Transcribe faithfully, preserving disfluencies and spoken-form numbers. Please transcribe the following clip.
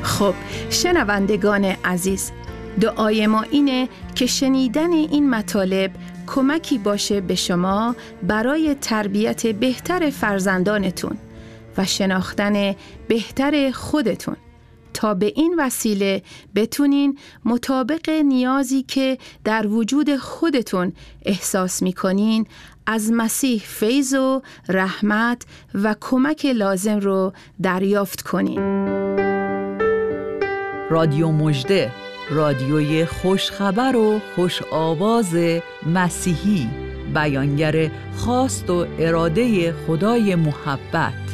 خب شنوندگان عزیز، دعای ما اینه که شنیدن این مطالب کمکی باشه به شما برای تربیت بهتر فرزندانتون و شناختن بهتر خودتون، تا به این وسیله بتونین مطابق نیازی که در وجود خودتون احساس میکنین از مسیح فیض و رحمت و کمک لازم رو دریافت کنین. رادیو مژده، رادیوی خوشخبر و خوش آواز مسیحی، بیانگر خواست و اراده خدای محبت.